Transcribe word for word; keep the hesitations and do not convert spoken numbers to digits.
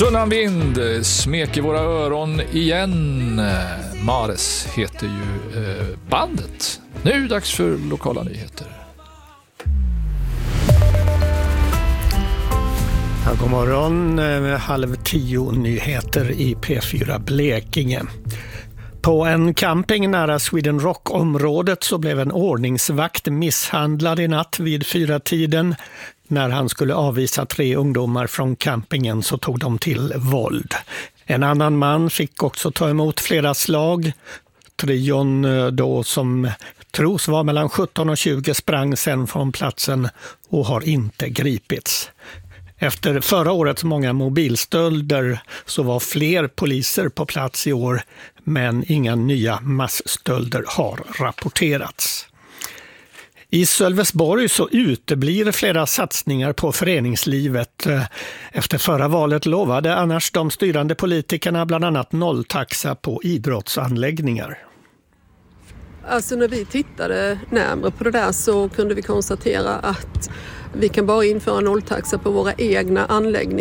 Sunnan vind smeker våra öron igen. Mares heter ju eh, bandet. Nu dags för lokala nyheter. Ja, god morgon, halv tio nyheter i P fyra Blekinge. På en camping nära Sweden Rock-området så blev en ordningsvakt misshandlad i natt vid fyra tiden. När han skulle avvisa tre ungdomar från campingen så tog de till våld. En annan man fick också ta emot flera slag. Trion då som tros var mellan sjutton och tjugo sprang sen från platsen och har inte gripits. Efter förra årets många mobilstölder så var fler poliser på plats i år, men inga nya massstölder har rapporterats. I Sölvesborg så uteblir flera satsningar på föreningslivet. Efter förra valet lovade annars de styrande politikerna bland annat nolltaxa på idrottsanläggningar. Alltså när vi tittade närmare på det där så kunde vi konstatera att vi kan bara införa nolltaxa på våra egna anläggningar.